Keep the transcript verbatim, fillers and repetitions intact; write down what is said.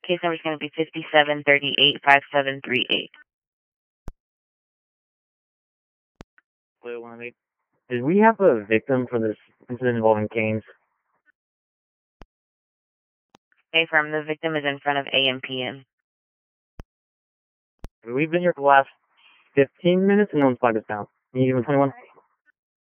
case number is going to be fifty-seven thirty-eight five seven three eight. Did we have a victim for this incident involving canes? Affirm, the victim is in front of A M P M. We've been here for the last fifteen minutes and no one's flagged us down. Can you give me twenty-one?